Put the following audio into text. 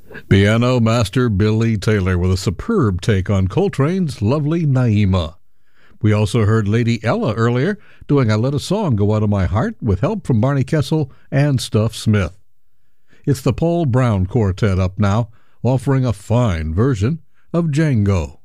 Piano master Billy Taylor with a superb take on Coltrane's lovely Naima. We also heard Lady Ella earlier doing I Let a Song Go Out of My Heart with help from Barney Kessel and Stuff Smith. It's the Paul Brown Quartet up now, offering a fine version of Django.